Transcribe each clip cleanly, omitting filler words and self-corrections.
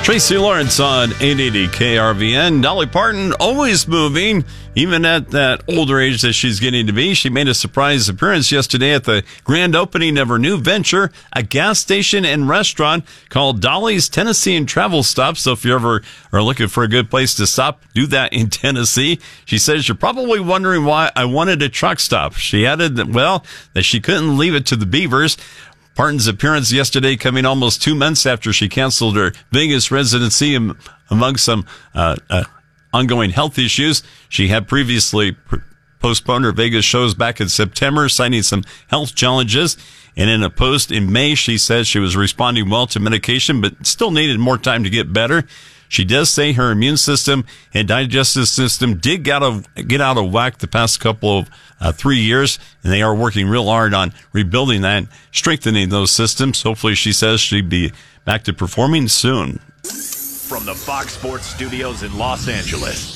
Tracy Lawrence on 880 KRVN. Dolly Parton always moving, even at that older age that she's getting to be. She made a surprise appearance yesterday at the grand opening of her new venture, a gas station and restaurant called Dolly's Tennessee and Travel Stop. So if you ever are looking for a good place to stop, do that in Tennessee. She says, you're probably wondering why I wanted a truck stop. She added that, that she couldn't leave it to the Beavers. Parton's appearance yesterday coming almost 2 months after she canceled her Vegas residency among some ongoing health issues. She had previously postponed her Vegas shows back in September, citing some health challenges. And in a post in May, she said she was responding well to medication, but still needed more time to get better. She does say her immune system and digestive system did get out of whack the past couple of 3 years, and they are working real hard on rebuilding that and strengthening those systems. Hopefully, she says she'll be back to performing soon. From the Fox Sports Studios in Los Angeles,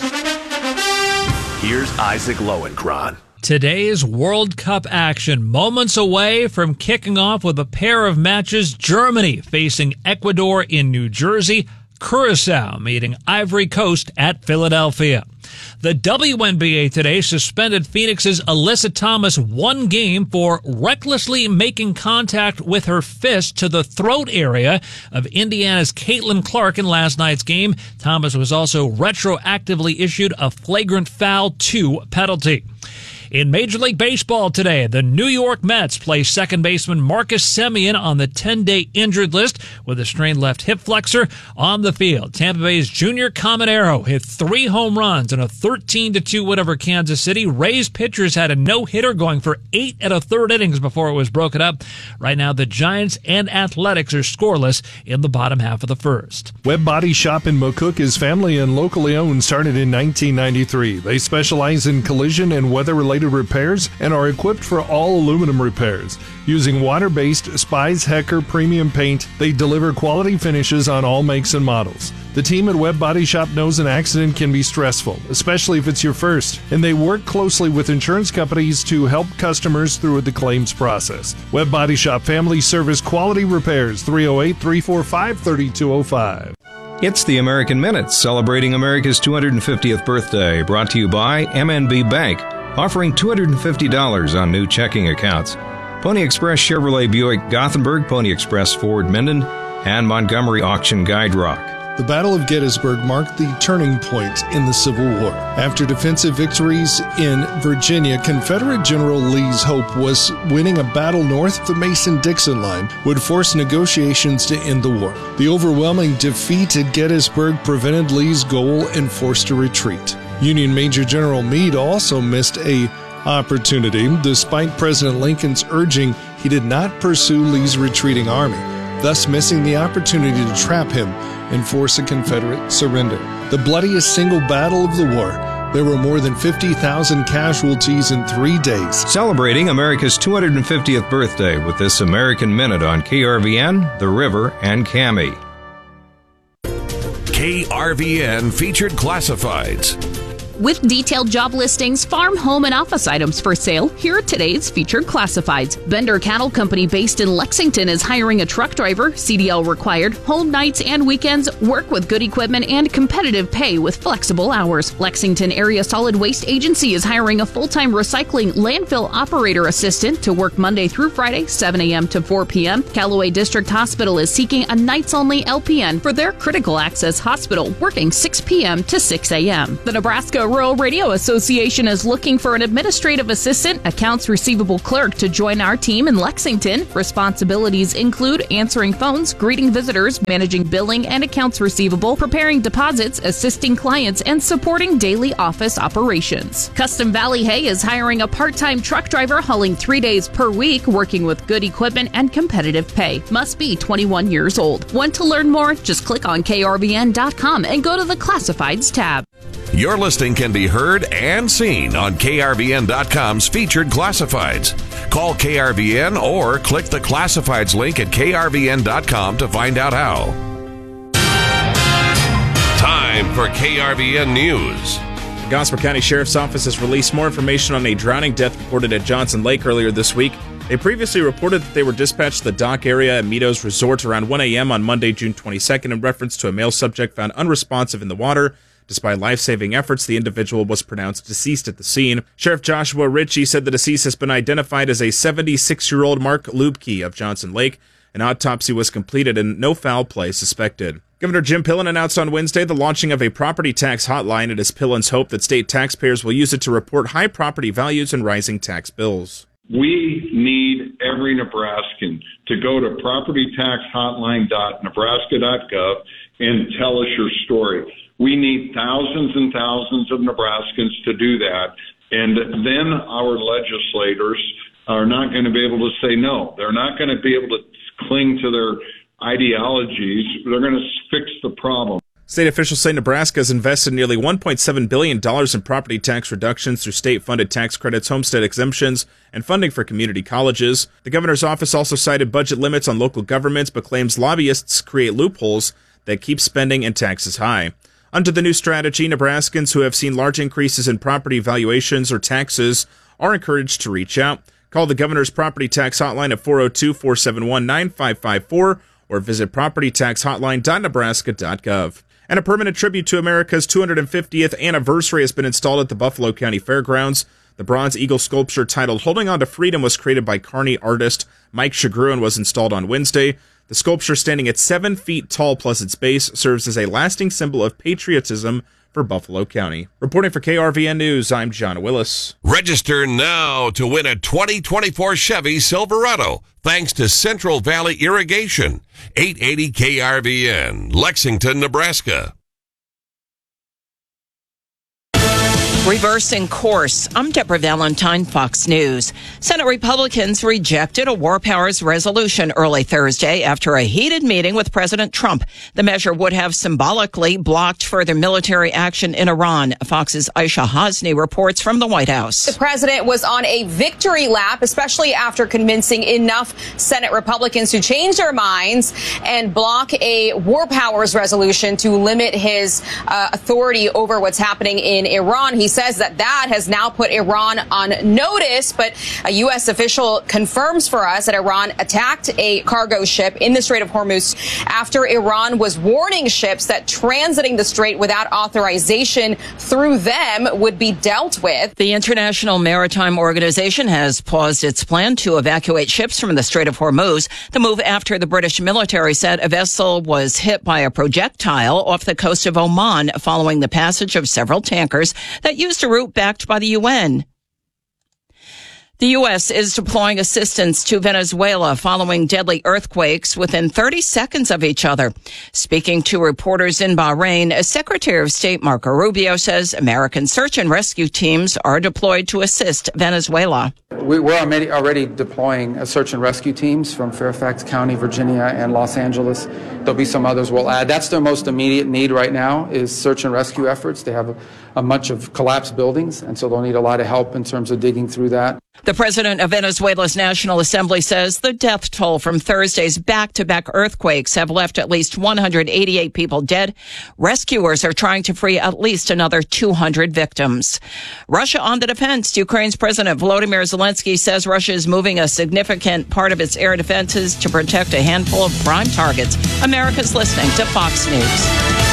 here's Isaac Lowenkron. Today's World Cup action moments away from kicking off with a pair of matches. Germany facing Ecuador in New Jersey. Curacao meeting Ivory Coast at Philadelphia. The WNBA today suspended Phoenix's Alyssa Thomas 1 game for recklessly making contact with her fist to the throat area of Indiana's Caitlin Clark in last night's game. Thomas was also retroactively issued a flagrant foul 2 penalty. In Major League Baseball today, the New York Mets play second baseman Marcus Semien on the 10-day injured list with a strained left hip flexor on the field. Tampa Bay's Junior Caminero hit 3 home runs in a 13-2 win over Kansas City. Rays pitchers had a no-hitter going for 8 1/3 innings before it was broken up. Right now, the Giants and Athletics are scoreless in the bottom half of the first. Webb Body Shop in McCook is family and locally owned, started in 1993. They specialize in collision and weather-related repairs and are equipped for all aluminum repairs. Using water-based Spies Hecker premium paint, they deliver quality finishes on all makes and models. The team at Webb Body Shop knows an accident can be stressful, especially if it's your first, and they work closely with insurance companies to help customers through the claims process. Webb Body Shop Family Service Quality Repairs, 308-345-3205. It's the American Minute, celebrating America's 250th birthday, brought to you by MNB Bank, offering $250 on new checking accounts. Pony Express Chevrolet Buick Gothenburg, Pony Express Ford Minden, and Montgomery Auction Guide Rock. The Battle of Gettysburg marked the turning point in the Civil War. After defensive victories in Virginia, Confederate General Lee's hope was winning a battle north of the Mason-Dixon line would force negotiations to end the war. The overwhelming defeat at Gettysburg prevented Lee's goal and forced a retreat. Union Major General Meade also missed an opportunity. Despite President Lincoln's urging, he did not pursue Lee's retreating army, thus missing the opportunity to trap him and force a Confederate surrender. The bloodiest single battle of the war. There were more than 50,000 casualties in 3 days. Celebrating America's 250th birthday with this American Minute on KRVN, The River, and KAMI. KRVN featured classifieds. With detailed job listings, farm, home, and office items for sale, here are today's featured classifieds. Bender Cattle Company based in Lexington is hiring a truck driver, CDL required, home nights and weekends, work with good equipment, and competitive pay with flexible hours. Lexington Area Solid Waste Agency is hiring a full-time recycling landfill operator assistant to work Monday through Friday, 7 a.m. to 4 p.m. Callaway District Hospital is seeking a nights-only LPN for their critical access hospital, working 6 p.m. to 6 a.m. The Nebraska Rural Radio Association is looking for an administrative assistant, accounts receivable clerk to join our team in Lexington. Responsibilities include answering phones, greeting visitors, managing billing and accounts receivable, preparing deposits, assisting clients, and supporting daily office operations. Custom Valley Hay is hiring a part-time truck driver hauling 3 days per week, working with good equipment and competitive pay. Must be 21 years old. Want to learn more? Just click on krvn.com and go to the Classifieds tab. Your listing can be heard and seen on KRVN.com's featured classifieds. Call KRVN or click the classifieds link at KRVN.com to find out how. Time for KRVN News. The Gosford County Sheriff's Office has released more information on a drowning death reported at Johnson Lake earlier this week. They previously reported that they were dispatched to the dock area at Meadows Resort around 1 a.m. on Monday, June 22nd, in reference to a male subject found unresponsive in the water. Despite life-saving efforts, the individual was pronounced deceased at the scene. Sheriff Joshua Ritchie said the deceased has been identified as a 76-year-old Mark Lubke of Johnson Lake. An autopsy was completed and no foul play suspected. Governor Jim Pillen announced on Wednesday the launching of a property tax hotline. It is Pillen's hope that state taxpayers will use it to report high property values and rising tax bills. We need every Nebraskan to go to propertytaxhotline.nebraska.gov and tell us your story. We need thousands and thousands of Nebraskans to do that, and then our legislators are not going to be able to say no. They're not going to be able to cling to their ideologies. They're going to fix the problem. State officials say Nebraska has invested nearly $1.7 billion in property tax reductions through state-funded tax credits, homestead exemptions, and funding for community colleges. The governor's office also cited budget limits on local governments, but claims lobbyists create loopholes that keep spending and taxes high. Under the new strategy, Nebraskans who have seen large increases in property valuations or taxes are encouraged to reach out. Call the governor's property tax hotline at 402-471-9554 or visit propertytaxhotline.nebraska.gov. And a permanent tribute to America's 250th anniversary has been installed at the Buffalo County Fairgrounds. The bronze eagle sculpture titled Holding On to Freedom was created by Kearney artist Mike Chagru and was installed on Wednesday. The sculpture, standing at 7 feet tall plus its base, serves as a lasting symbol of patriotism for Buffalo County. Reporting for KRVN News, I'm John Willis. Register now to win a 2024 Chevy Silverado, thanks to Central Valley Irrigation. 880 KRVN, Lexington, Nebraska. Reversing course. I'm Deborah Valentine, Fox News. Senate Republicans rejected a War Powers resolution early Thursday after a heated meeting with President Trump. The measure would have symbolically blocked further military action in Iran. Fox's Aisha Hasni reports from the White House. The president was on a victory lap, especially after convincing enough Senate Republicans to change their minds and block a War Powers resolution to limit his authority over what's happening in Iran. He says that has now put Iran on notice, but a U.S. official confirms for us that Iran attacked a cargo ship in the Strait of Hormuz after Iran was warning ships that transiting the strait without authorization through them would be dealt with. The International Maritime Organization has paused its plan to evacuate ships from the Strait of Hormuz. The move after the British military said a vessel was hit by a projectile off the coast of Oman following the passage of several tankers that used a route backed by the UN. The U.S. is deploying assistance to Venezuela following deadly earthquakes within 30 seconds of each other. Speaking to reporters in Bahrain, Secretary of State Marco Rubio says American search and rescue teams are deployed to assist Venezuela. We're already deploying search and rescue teams from Fairfax County, Virginia, and Los Angeles. There'll be some others we'll add. That's their most immediate need right now is search and rescue efforts. They have a bunch of collapsed buildings, and so they'll need a lot of help in terms of digging through that. The president of Venezuela's National Assembly says the death toll from Thursday's back-to-back earthquakes have left at least 188 people dead. Rescuers are trying to free at least another 200 victims. Russia on the defense. Ukraine's President Volodymyr Zelensky says Russia is moving a significant part of its air defenses to protect a handful of prime targets. America's listening to Fox News.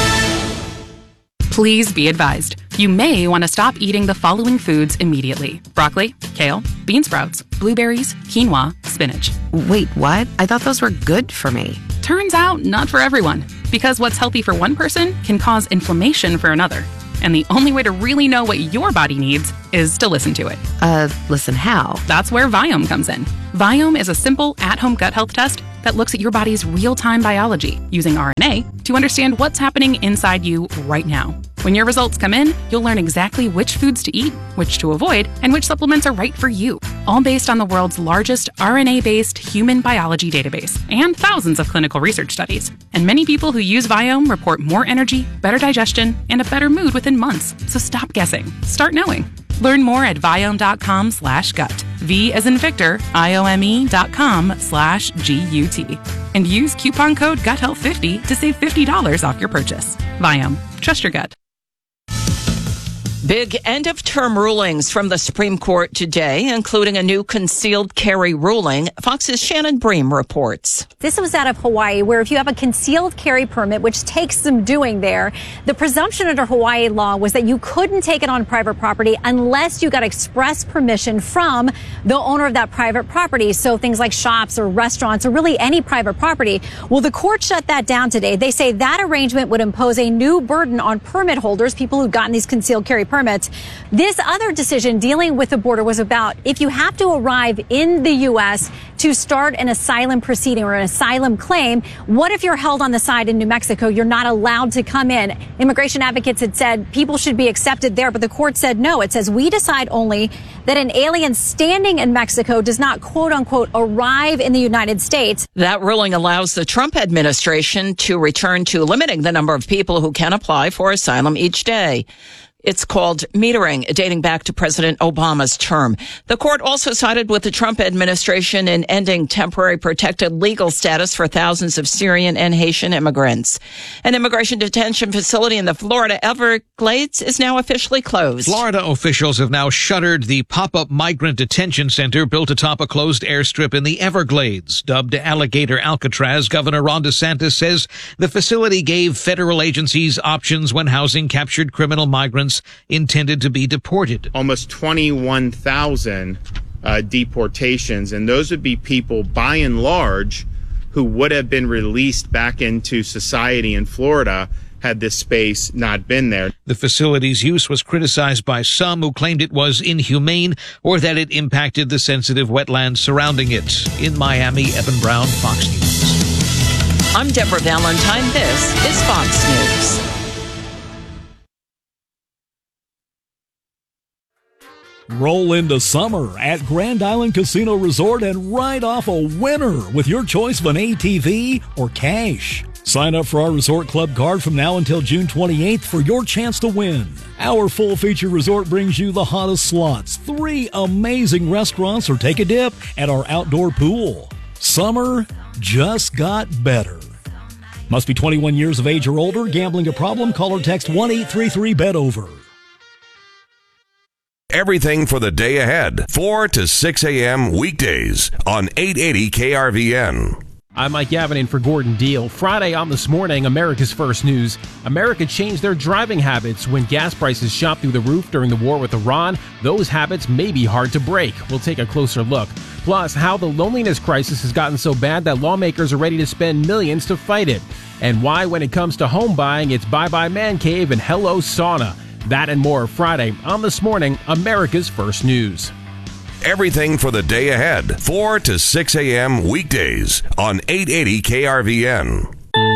Please be advised, you may want to stop eating the following foods immediately. Broccoli, kale, bean sprouts, blueberries, quinoa, spinach. Wait, what? I thought those were good for me. Turns out, not for everyone. Because what's healthy for one person can cause inflammation for another. And the only way to really know what your body needs is to listen to it. Listen how? That's where Viome comes in. Viome is a simple, at-home gut health test that looks at your body's real-time biology using RNA to understand what's happening inside you right now. When your results come in, you'll learn exactly which foods to eat, which to avoid, and which supplements are right for you. All based on the world's largest RNA-based human biology database and thousands of clinical research studies. And many people who use Viome report more energy, better digestion, and a better mood within months. So stop guessing. Start knowing. Learn more at Viome.com/gut. V as in Victor, IOME.com/GUT. And use coupon code GUTHEALTH50 to save $50 off your purchase. Viome. Trust your gut. Big end-of-term rulings from the Supreme Court today, including a new concealed carry ruling. Fox's Shannon Bream reports. This was out of Hawaii, where if you have a concealed carry permit, which takes some doing there, the presumption under Hawaii law was that you couldn't take it on private property unless you got express permission from the owner of that private property. So things like shops or restaurants or really any private property. Well, the court shut that down today. They say that arrangement would impose a new burden on permit holders, people who've gotten these concealed carry permits. This other decision dealing with the border was about if you have to arrive in the U.S. to start an asylum proceeding or an asylum claim, what if you're held on the side in New Mexico? You're not allowed to come in. Immigration advocates had said people should be accepted there, but the court said no. It says we decide only that an alien standing in Mexico does not, quote unquote, arrive in the United States. That ruling allows the Trump administration to return to limiting the number of people who can apply for asylum each day. It's called metering, dating back to President Obama's term. The court also sided with the Trump administration in ending temporary protected legal status for thousands of Syrian and Haitian immigrants. An immigration detention facility in the Florida Everglades is now officially closed. Florida officials have now shuttered the pop-up migrant detention center built atop a closed airstrip in the Everglades. Dubbed Alligator Alcatraz, Governor Ron DeSantis says the facility gave federal agencies options when housing captured criminal migrants intended to be deported. Almost 21,000 deportations, and those would be people by and large who would have been released back into society in Florida had this space not been there. The facility's use was criticized by some who claimed it was inhumane or that it impacted the sensitive wetlands surrounding it. In Miami, Evan Brown, Fox News. I'm Deborah Valentine. This is Fox News. Roll into summer at Grand Island Casino Resort and ride off a winner with your choice of an ATV or cash. Sign up for our Resort Club card from now until June 28th for your chance to win. Our full-feature resort brings you the hottest slots, 3 amazing restaurants, or take a dip at our outdoor pool. Summer just got better. Must be 21 years of age or older. Gambling a problem? Call or text 1-833-BET-OVER. Everything for the day ahead, 4 to 6 a.m. weekdays on 880 KRVN. I'm Mike Gavin in for Gordon Deal. Friday on This Morning, America's First News. America changed their driving habits when gas prices shot through the roof during the war with Iran. Those habits may be hard to break. We'll take a closer look. Plus, how the loneliness crisis has gotten so bad that lawmakers are ready to spend millions to fight it. And why, when it comes to home buying, it's bye-bye man cave and hello sauna. That and more Friday on This Morning, America's First News. Everything for the day ahead, 4 to 6 a.m. weekdays on 880 KRVN.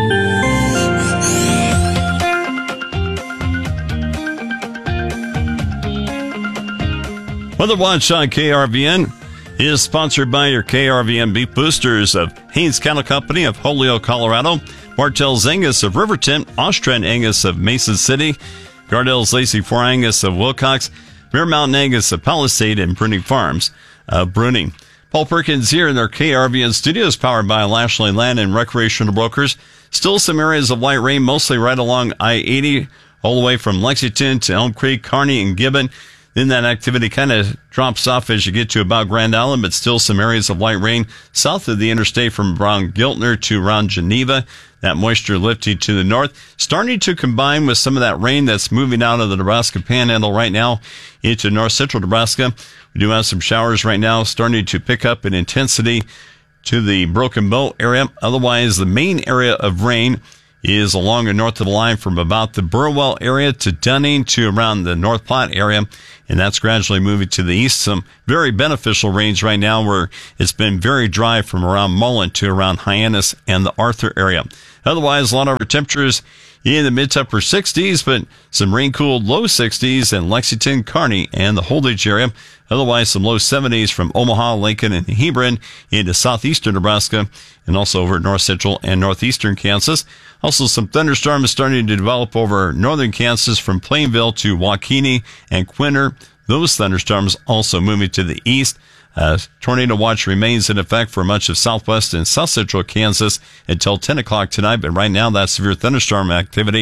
Weather Watch on KRVN is sponsored by your KRVN beef boosters of Haynes Cattle Company of Holyoke, Colorado, Martell's Angus of Riverton, Austrian Angus of Mason City, Gardell's Lacey 4 Angus of Wilcox, Bear Mountain Angus of Palisade, and Bruning Farms of Bruning. Paul Perkins here in our KRVN studios, powered by Lashley Land and Recreational Brokers. Still some areas of light rain, mostly right along I-80, all the way from Lexington to Elm Creek, Kearney, and Gibbon. Then that activity kind of drops off as you get to about Grand Island, but still some areas of light rain south of the interstate from around Giltner to around Geneva. That moisture lifting to the north, starting to combine with some of that rain that's moving out of the Nebraska Panhandle right now into north central Nebraska. We do have some showers right now starting to pick up in intensity to the Broken Bow area. Otherwise, the main area of rain is along the north of the line from about the Burwell area to Dunning to around the North Platte area. And that's gradually moving to the east. Some very beneficial rains right now where it's been very dry from around Mullen to around Hyannis and the Arthur area. Otherwise, a lot of our temperatures in the mid to upper 60s, but some rain-cooled low 60s in Lexington, Kearney, and the Holdridge area. Otherwise, some low 70s from Omaha, Lincoln, and Hebron into southeastern Nebraska, and also over north central and northeastern Kansas. Also, some thunderstorms starting to develop over northern Kansas from Plainville to Waukene and Quinter. Those thunderstorms also moving to the east. Tornado watch remains in effect for much of southwest and south central Kansas until 10 o'clock tonight. But right now, that severe thunderstorm activity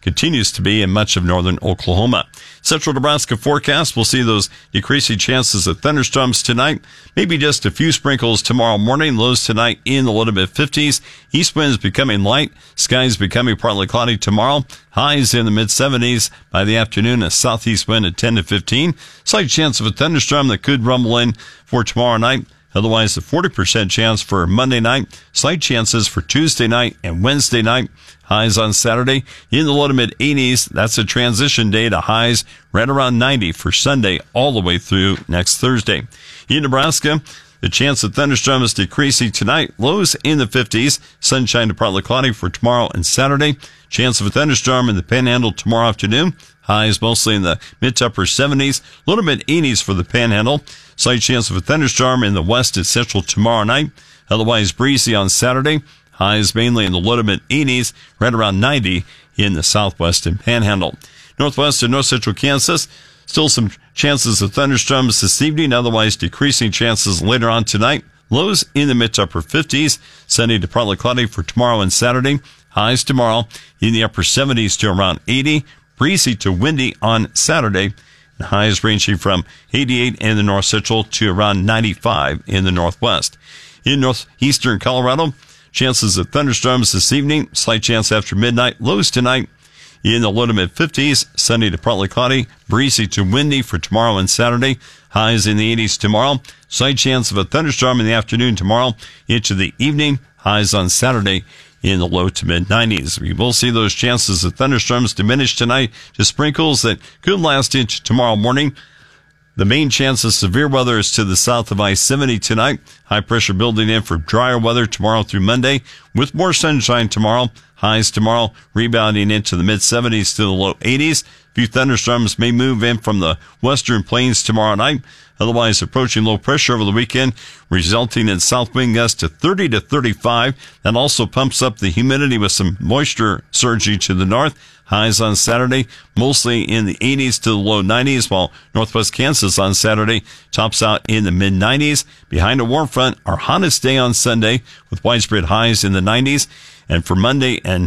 continues to be in much of northern Oklahoma. Central Nebraska forecast, we'll see those decreasing chances of thunderstorms tonight. Maybe just a few sprinkles tomorrow morning. Lows tonight in the low to mid 50s. East winds becoming light. Skies becoming partly cloudy tomorrow. Highs in the mid 70s. By the afternoon, a southeast wind at 10 to 15. Slight chance of a thunderstorm that could rumble in for tomorrow night. Otherwise, a 40% chance for Monday night. Slight chances for Tuesday night and Wednesday night. Highs on Saturday in the low to mid 80s. That's a transition day to highs right around 90 for Sunday all the way through next Thursday. In Nebraska, the chance of thunderstorms is decreasing tonight. Lows in the 50s. Sunshine to partly cloudy for tomorrow and Saturday. Chance of a thunderstorm in the Panhandle tomorrow afternoon. Highs mostly in the mid to upper 70s. Low to mid 80s for the Panhandle. Slight chance of a thunderstorm in the west and central tomorrow night. Otherwise breezy on Saturday. Highs mainly in the low to mid 80s, right around 90 in the southwest and Panhandle. Northwest and north central Kansas, still some chances of thunderstorms this evening, otherwise decreasing chances later on tonight. Lows in the mid to upper 50s, sunny to partly cloudy for tomorrow and Saturday. Highs tomorrow in the upper 70s to around 80, breezy to windy on Saturday. And highs ranging from 88 in the north central to around 95 in the northwest. In northeastern Colorado, chances of thunderstorms this evening, slight chance after midnight, lows tonight in the low to mid 50s, sunny to partly cloudy, breezy to windy for tomorrow and Saturday, highs in the 80s tomorrow, slight chance of a thunderstorm in the afternoon tomorrow into the evening, highs on Saturday in the low to mid 90s. We will see those chances of thunderstorms diminish tonight to sprinkles that could last into tomorrow morning. The main chance of severe weather is to the south of I-70 tonight. High pressure building in for drier weather tomorrow through Monday with more sunshine tomorrow. Highs tomorrow rebounding into the mid 70s to the low 80s. A few thunderstorms may move in from the western plains tomorrow night. Otherwise approaching low pressure over the weekend, resulting in south wind gusts to 30 to 35. That also pumps up the humidity with some moisture surging to the north. Highs on Saturday, mostly in the 80s to the low 90s, while northwest Kansas on Saturday tops out in the mid 90s. Behind a warm front, our hottest day on Sunday with widespread highs in the 90s. And for Monday and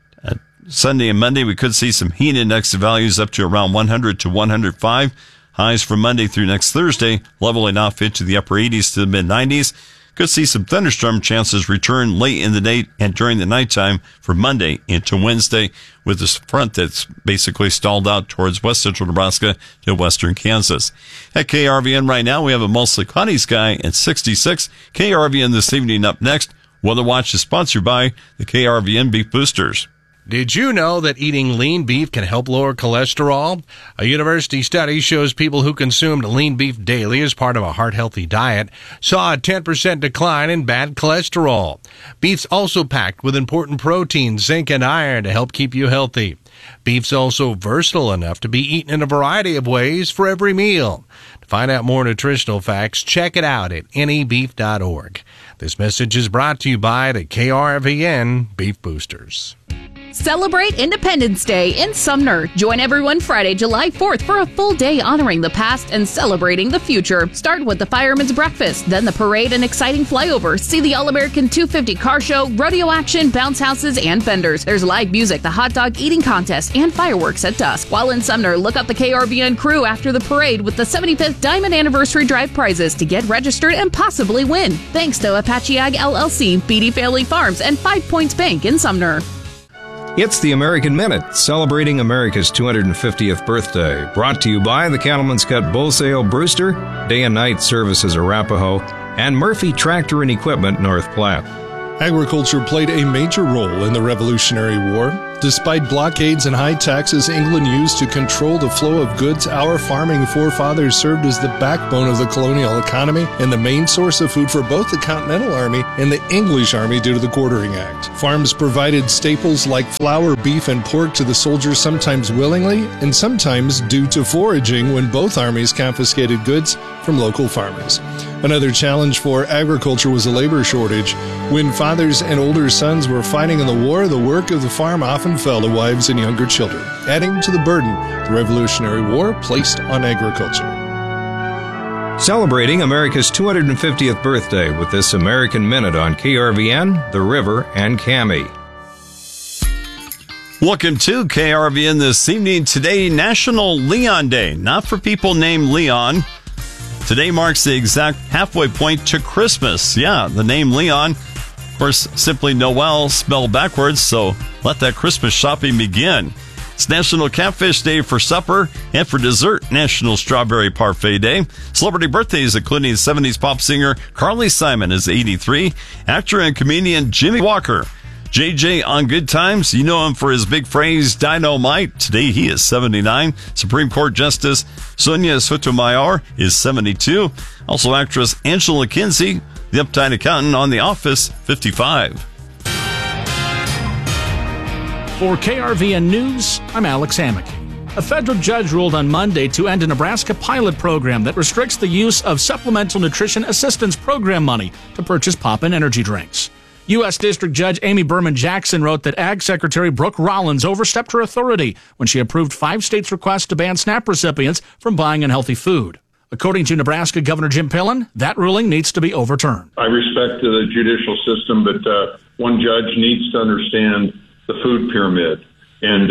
Sunday and Monday, we could see some heat index values up to around 100 to 105. Highs from Monday through next Thursday, leveling off into the upper 80s to the mid 90s. Could see some thunderstorm chances return late in the day and during the nighttime for Monday into Wednesday with this front that's basically stalled out towards west central Nebraska to western Kansas. At KRVN right now, we have a mostly cloudy sky at 66. KRVN this evening up next. Weather Watch is sponsored by the KRVN Beef Boosters. Did you know that eating lean beef can help lower cholesterol? A university study shows people who consumed lean beef daily as part of a heart-healthy diet saw a 10% decline in bad cholesterol. Beef's also packed with important proteins, zinc, and iron to help keep you healthy. Beef's also versatile enough to be eaten in a variety of ways for every meal. To find out more nutritional facts, check it out at nebeef.org. This message is brought to you by the KRVN Beef Boosters. Celebrate Independence Day in Sumner. Join everyone Friday, July 4th for a full day honoring the past and celebrating the future. Start with the Fireman's Breakfast, then the parade and exciting flyover. See the All-American 250 car show, rodeo action, bounce houses, and vendors. There's live music, the hot dog eating contest, and fireworks at dusk. While in Sumner, look up the KRVN crew after the parade with the 75th Diamond Anniversary Drive prizes to get registered and possibly win. Thanks to Apache Ag LLC, Beatty Family Farms, and 5 Points Bank in Sumner. It's the American Minute, celebrating America's 250th birthday. Brought to you by the Cattleman's Cut Bull Sale Brewster, Day and Night Services Arapahoe, and Murphy Tractor and Equipment North Platte. Agriculture played a major role in the Revolutionary War. Despite blockades and high taxes England used to control the flow of goods, our farming forefathers served as the backbone of the colonial economy and the main source of food for both the Continental Army and the English Army due to the Quartering Act. Farms provided staples like flour, beef, and pork to the soldiers, sometimes willingly and sometimes due to foraging when both armies confiscated goods from local farmers. Another challenge for agriculture was a labor shortage. When fathers and older sons were fighting in the war, the work of the farm often fell to wives and younger children, adding to the burden the Revolutionary War placed on agriculture. Celebrating America's 250th birthday with this American Minute on KRVN, The River, and Cami. Welcome to KRVN this evening. Today, National Leon Day. Not for people named Leon. Today marks the exact halfway point to Christmas. Yeah, the name Leon, of course, simply Noel spelled backwards, so let that Christmas shopping begin. It's National Catfish Day for supper, and for dessert, National Strawberry Parfait Day. Celebrity birthdays, including 70s pop singer Carly Simon is 83, actor and comedian Jimmy Walker. JJ on Good Times, you know him for his big phrase, Dynamite. Today he is 79. Supreme Court Justice Sonia Sotomayor is 72. Also actress Angela Kinsey, the uptight accountant on The Office, 55. For KRVN News, I'm Alex Hammack. A federal judge ruled on Monday to end a Nebraska pilot program that restricts the use of Supplemental Nutrition Assistance Program money to purchase pop-in energy drinks. U.S. District Judge Amy Berman Jackson wrote that Ag Secretary Brooke Rollins overstepped her authority when she approved 5 states' request to ban SNAP recipients from buying unhealthy food. According to Nebraska Governor Jim Pillen, that ruling needs to be overturned. I respect the judicial system, but one judge needs to understand the food pyramid. And,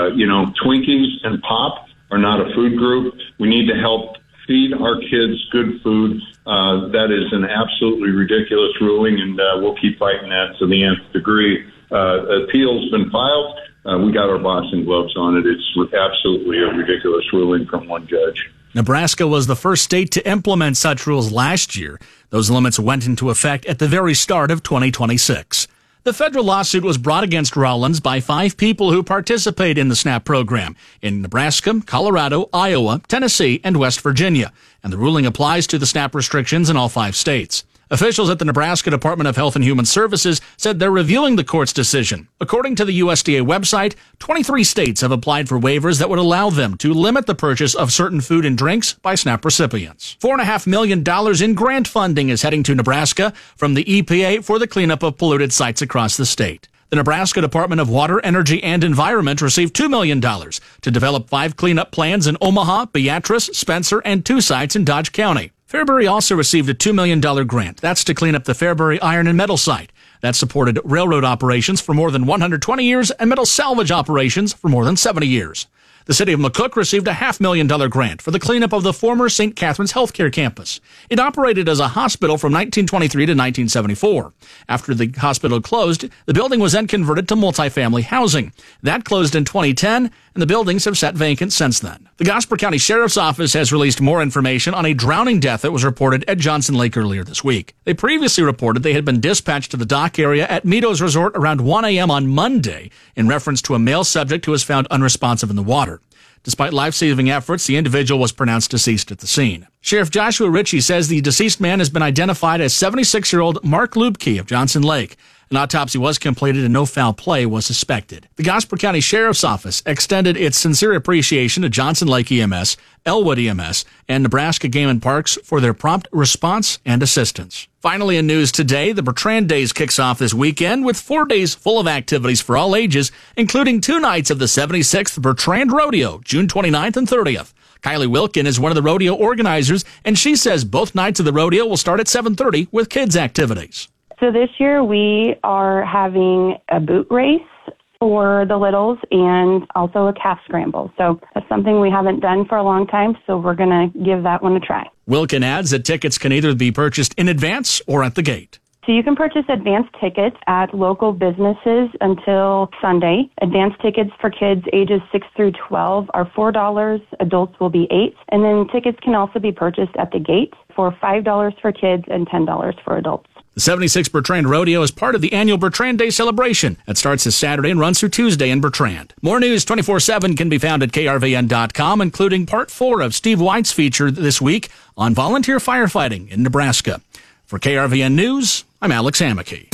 Twinkies and Pop are not a food group. We need to help feed our kids good food. That is an absolutely ridiculous ruling, and we'll keep fighting that to the nth degree. Appeal's been filed. We got our boxing gloves on it. It's absolutely a ridiculous ruling from one judge. Nebraska was the first state to implement such rules last year. Those limits went into effect at the very start of 2026. The federal lawsuit was brought against Rollins by 5 people who participate in the SNAP program in Nebraska, Colorado, Iowa, Tennessee, and West Virginia, and the ruling applies to the SNAP restrictions in all 5 states. Officials at the Nebraska Department of Health and Human Services said they're reviewing the court's decision. According to the USDA website, 23 states have applied for waivers that would allow them to limit the purchase of certain food and drinks by SNAP recipients. $4.5 million in grant funding is heading to Nebraska from the EPA for the cleanup of polluted sites across the state. The Nebraska Department of Water, Energy, and Environment received $2 million to develop 5 cleanup plans in Omaha, Beatrice, Spencer, and 2 sites in Dodge County. Fairbury also received a $2 million grant. That's to clean up the Fairbury Iron and Metal site. That supported railroad operations for more than 120 years and metal salvage operations for more than 70 years. The city of McCook received a $500,000 grant for the cleanup of the former St. Catherine's Healthcare campus. It operated as a hospital from 1923 to 1974. After the hospital closed, the building was then converted to multifamily housing. That closed in 2010, and the buildings have sat vacant since then. The Gosper County Sheriff's Office has released more information on a drowning death that was reported at Johnson Lake earlier this week. They previously reported they had been dispatched to the dock area at Meadows Resort around 1 a.m. on Monday in reference to a male subject who was found unresponsive in the water. Despite life-saving efforts, the individual was pronounced deceased at the scene. Sheriff Joshua Ritchie says the deceased man has been identified as 76-year-old Mark Lubke of Johnson Lake. An autopsy was completed and no foul play was suspected. The Gosper County Sheriff's Office extended its sincere appreciation to Johnson Lake EMS, Elwood EMS, and Nebraska Game and Parks for their prompt response and assistance. Finally, in news today, the Bertrand Days kicks off this weekend with 4 days full of activities for all ages, including 2 nights of the 76th Bertrand Rodeo, June 29th and 30th. Kylie Wilkin is one of the rodeo organizers, and she says both nights of the rodeo will start at 7:30 with kids' activities. So this year we are having a boot race for the littles and also a calf scramble. So that's something we haven't done for a long time, so we're going to give that one a try. Wilkin adds that tickets can either be purchased in advance or at the gate. So you can purchase advance tickets at local businesses until Sunday. Advance tickets for kids ages 6 through 12 are $4. Adults will be $8. And then tickets can also be purchased at the gate for $5 for kids and $10 for adults. The 76th Bertrand Rodeo is part of the annual Bertrand Day celebration. It starts this Saturday and runs through Tuesday in Bertrand. More news 24/7 can be found at krvn.com, including part 4 of Steve White's feature this week on volunteer firefighting in Nebraska. For KRVN News, I'm Alex Hammack.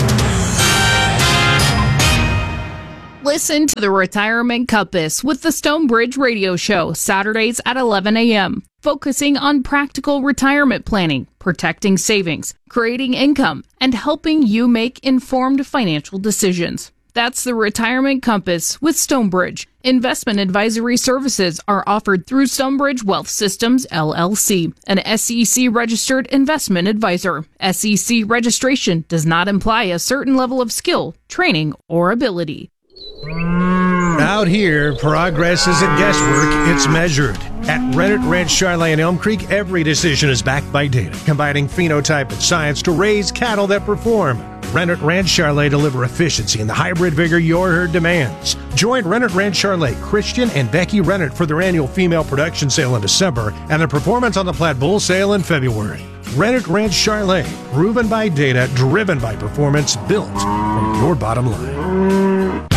Listen to the Retirement Compass with the Stonebridge Radio Show, Saturdays at 11 a.m., focusing on practical retirement planning, protecting savings, creating income, and helping you make informed financial decisions. That's the Retirement Compass with Stonebridge. Investment advisory services are offered through Stonebridge Wealth Systems, LLC, an SEC-registered investment advisor. SEC registration does not imply a certain level of skill, training, or ability. Out here, progress isn't guesswork, it's measured. At Rennet Ranch Charlet in Elm Creek, every decision is backed by data, combining phenotype and science to raise cattle that perform. Rennet Ranch Charlet deliver efficiency and the hybrid vigor your herd demands. Join Rennet Ranch Charlet, Christian and Becky Rennet for their annual female production sale in December and their performance on the Platte Bull sale in February. Rennet Ranch Charlet, proven by data, driven by performance, built for your bottom line.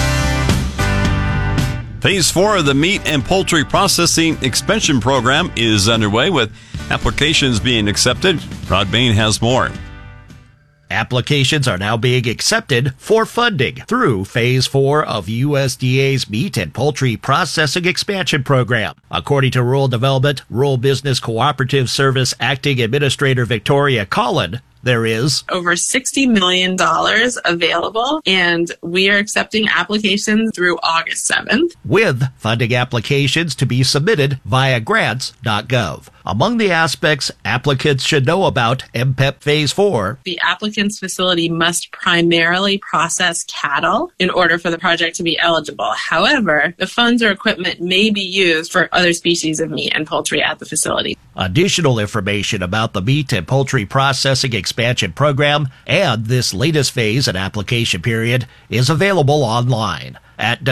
Phase 4 of the Meat and Poultry Processing Expansion Program is underway with applications being accepted. Rod Bain has more. Applications are now being accepted for funding through Phase 4 of USDA's Meat and Poultry Processing Expansion Program. According to Rural Development, Rural Business Cooperative Service Acting Administrator Victoria Collin, there is over $60 million available, and we are accepting applications through August 7th. with funding applications to be submitted via grants.gov. Among the aspects applicants should know about MPEP Phase 4, The applicant's facility must primarily process cattle in order for the project to be eligible. However, the funds or equipment may be used for other species of meat and poultry at the facility. additional information about the Meat and Poultry Processing Expansion Program and this latest phase and application period is available online at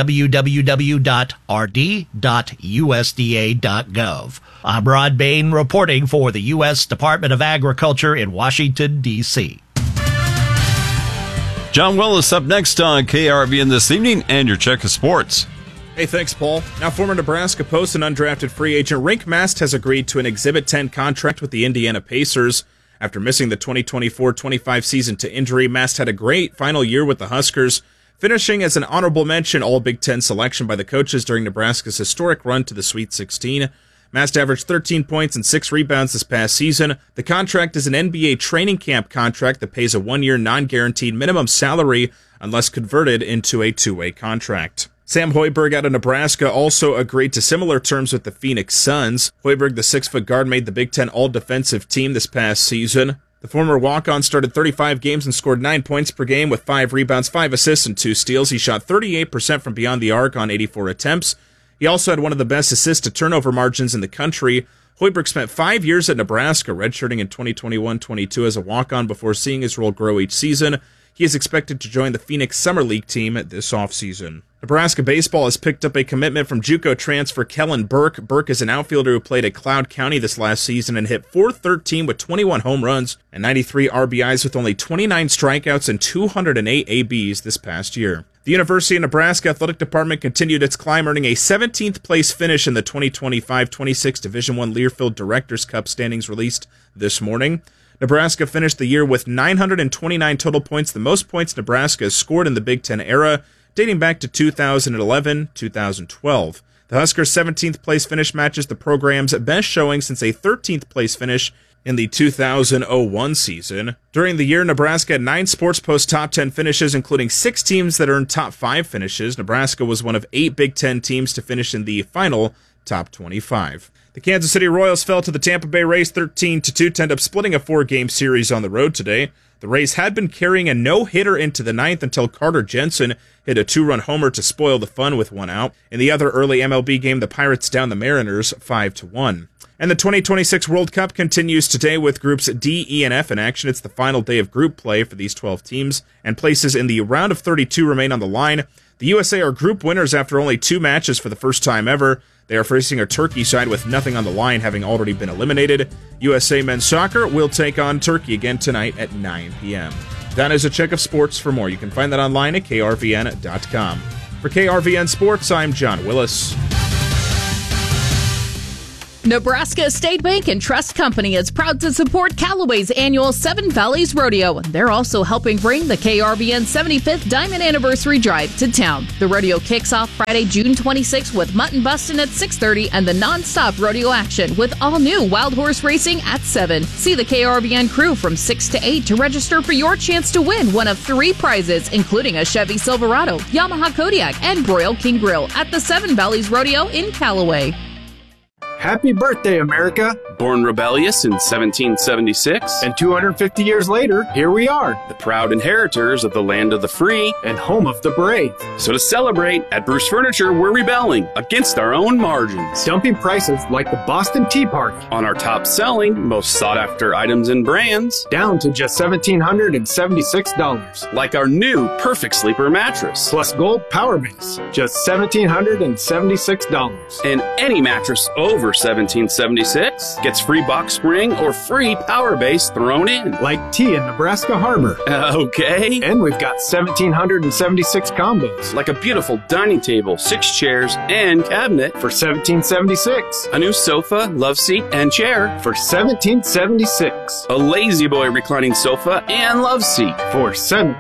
www.rd.usda.gov. I'm Rod Bain reporting for the U.S. Department of Agriculture in Washington, D.C. John Willis up next on KRVN this evening and your check of sports. Hey, thanks, Paul. Now, former Nebraska Post and undrafted free agent Rink Mast has agreed to an Exhibit 10 contract with the Indiana Pacers. After missing the 2024-25 season to injury, Mast had a great final year with the Huskers, finishing as an honorable mention All-Big Ten selection by the coaches during Nebraska's historic run to the Sweet 16. Mast averaged 13 points and 6 rebounds this past season. The contract is an NBA training camp contract that pays a one-year non-guaranteed minimum salary unless converted into a two-way contract. Sam Hoiberg out of Nebraska also agreed to similar terms with the Phoenix Suns. Hoiberg, the 6-foot guard, made the Big Ten All-Defensive team this past season. The former walk-on started 35 games and scored 9 points per game with 5 rebounds, 5 assists, and 2 steals. He shot 38% from beyond the arc on 84 attempts. He also had one of the best assist-to-turnover margins in the country. Hoiberg spent 5 years at Nebraska, redshirting in 2021-22 as a walk-on before seeing his role grow each season. He is expected to join the Phoenix Summer League team this offseason. Nebraska baseball has picked up a commitment from JUCO transfer Kellen Burke. Burke is an outfielder who played at Cloud County this last season and hit .413 with 21 home runs and 93 RBIs with only 29 strikeouts and 208 ABs this past year. The University of Nebraska Athletic Department continued its climb, earning a 17th place finish in the 2025-26 Division I Learfield Directors Cup standings released this morning. Nebraska finished the year with 929 total points, the most points Nebraska has scored in the Big Ten era, dating back to 2011-2012. The Huskers' 17th place finish matches the program's best showing since a 13th place finish in the 2001 season. During the year, Nebraska had 9 Sports Post top 10 finishes, including 6 teams that earned top 5 finishes. Nebraska was one of 8 Big Ten teams to finish in the final top 25. The Kansas City Royals fell to the Tampa Bay Rays 13-2 to end up splitting a 4-game series on the road today. The Rays had been carrying a no-hitter into the 9th until Carter Jensen hit a 2-run homer to spoil the fun with 1 out. In the other early MLB game, the Pirates downed the Mariners 5-1. And the 2026 World Cup continues today with groups D, E, and F in action. It's the final day of group play for these 12 teams, and places in the round of 32 remain on the line. The USA are group winners after only 2 matches for the first time ever. They are facing a Turkey side with nothing on the line, having already been eliminated. USA men's soccer will take on Turkey again tonight at 9 p.m. That is a check of sports. For more, you can find that online at krvn.com. For KRVN Sports, I'm John Willis. Nebraska State Bank and Trust Company is proud to support Callaway's annual Seven Valleys Rodeo. They're also helping bring the KRVN 75th Diamond Anniversary Drive to town. The rodeo kicks off Friday, June 26th with mutton busting at 6:30 and the non-stop rodeo action with all new wild horse racing at 7. See the KRVN crew from 6 to 8 to register for your chance to win one of 3 prizes, including a Chevy Silverado, Yamaha Kodiak, and Broil King Grill at the Seven Valleys Rodeo in Callaway. Happy birthday, America! Born rebellious in 1776. And 250 years later, here we are. The proud inheritors of the land of the free. And home of the brave. So to celebrate, at Bruce Furniture, we're rebelling against our own margins. Dumping prices like the Boston Tea Party. On our top-selling, most sought-after items and brands. Down to just $1,776. Like our new Perfect Sleeper mattress. Plus Gold Power Base. Just $1,776. And any mattress over $1,776 gets free box spring or free power base thrown in. Like tea in Nebraska Harbor. Okay. And we've got 1,776 combos. Like a beautiful dining table, 6 chairs, and cabinet for $1,776. A new sofa, love seat, and chair for $1,776. A Lazy Boy reclining sofa and love seat for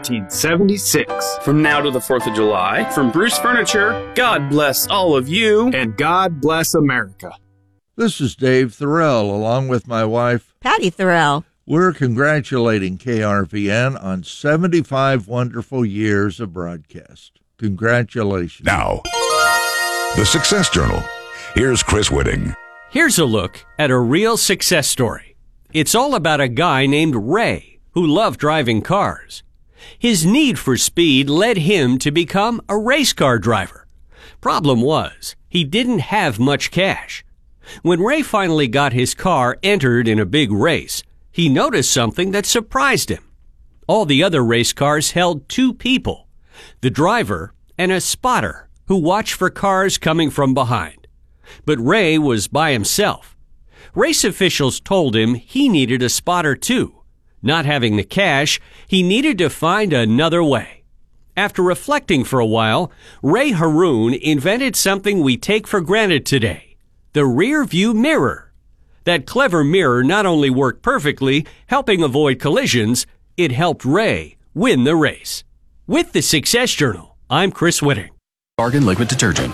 $1,776. From now to the 4th of July, from Bruce Furniture, God bless all of you. And God bless America. This is Dave Thorell, along with my wife, Patty Thorell. We're congratulating KRVN on 75 wonderful years of broadcast. Congratulations. Now, the Success Journal. Here's Chris Whitting. Here's a look at a real success story. It's all about a guy named Ray who loved driving cars. His need for speed led him to become a race car driver. Problem was, he didn't have much cash. When Ray finally got his car entered in a big race, he noticed something that surprised him. All the other race cars held 2 people, the driver and a spotter who watched for cars coming from behind. But Ray was by himself. Race officials told him he needed a spotter too. Not having the cash, he needed to find another way. After reflecting for a while, Ray Haroon invented something we take for granted today. The rear view mirror. That clever mirror not only worked perfectly, helping avoid collisions, it helped Ray win the race. With the Success Journal, I'm Chris Whitting. Bargain liquid detergent.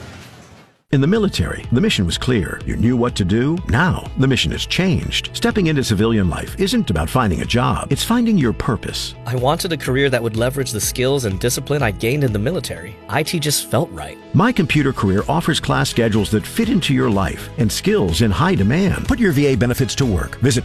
In the military, the mission was clear. You knew what to do. Now, the mission has changed. Stepping into civilian life isn't about finding a job. It's finding your purpose. I wanted a career that would leverage the skills and discipline I gained in the military. IT just felt right. My Computer Career offers class schedules that fit into your life and skills in high demand. Put your VA benefits to work. Visit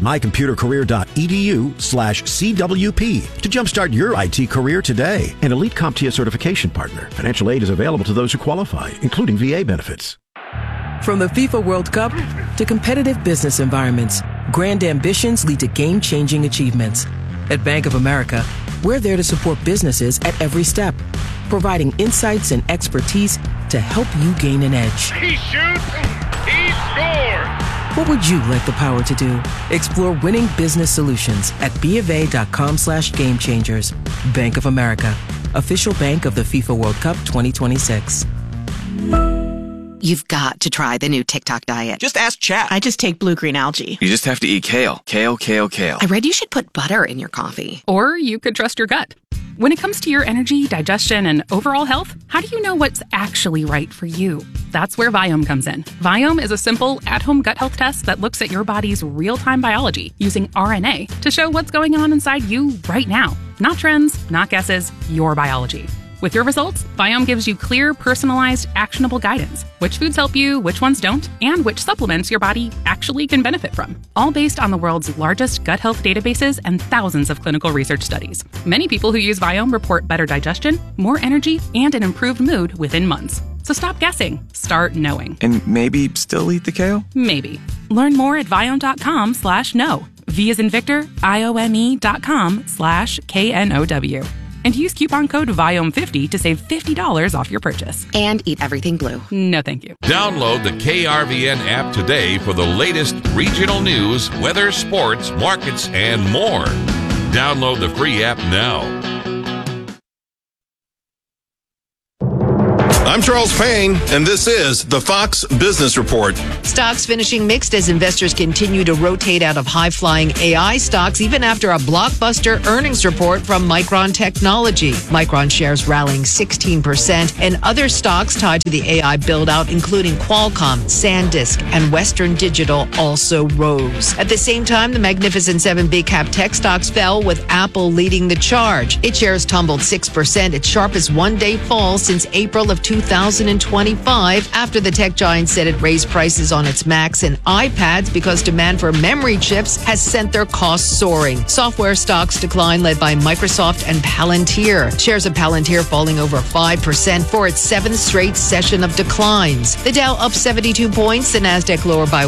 mycomputercareer.edu/CWP to jumpstart your IT career today. An elite CompTIA certification partner. Financial aid is available to those who qualify, including VA benefits. From the FIFA World Cup to competitive business environments, grand ambitions lead to game-changing achievements. At Bank of America, we're there to support businesses at every step, providing insights and expertise to help you gain an edge. He shoots, he scores! What would you like the power to do? Explore winning business solutions at BofA.com/gamechangers. Bank of America, official bank of the FIFA World Cup 2026. You've got to try the new TikTok diet. Just ask chat. I just take blue-green algae. You just have to eat kale. Kale. I read you should put butter in your coffee. Or you could trust your gut. When it comes to your energy, digestion, and overall health, how do you know what's actually right for you? That's where Viome comes in. Viome is a simple, at-home gut health test that looks at your body's real-time biology using RNA to show what's going on inside you right now. Not trends, not guesses, your biology. With your results, Viome gives you clear, personalized, actionable guidance. Which foods help you, which ones don't, and which supplements your body actually can benefit from. All based on the world's largest gut health databases and thousands of clinical research studies. Many people who use Viome report better digestion, more energy, and an improved mood within months. So stop guessing. Start knowing. And maybe still eat the kale? Maybe. Learn more at Viome.com/know. V as in Victor, IOME.com/KNOW. And use coupon code VIOME50 to save $50 off your purchase. And eat everything blue. No, thank you. Download the KRVN app today for the latest regional news, weather, sports, markets, and more. Download the free app now. I'm Charles Payne, and this is the Fox Business Report. Stocks finishing mixed as investors continue to rotate out of high-flying AI stocks even after a blockbuster earnings report from Micron Technology. Micron shares rallying 16%, and other stocks tied to the AI build-out, including Qualcomm, SanDisk, and Western Digital, also rose. At the same time, the Magnificent Seven big-cap tech stocks fell, with Apple leading the charge. Its shares tumbled 6%, its sharpest one-day fall since April of 2020. 2025 after the tech giant said it raised prices on its Macs and iPads because demand for memory chips has sent their costs soaring. Software stocks decline led by Microsoft and Palantir. Shares of Palantir falling over 5% for its seventh straight session of declines. The Dow up 72 points, the Nasdaq lower by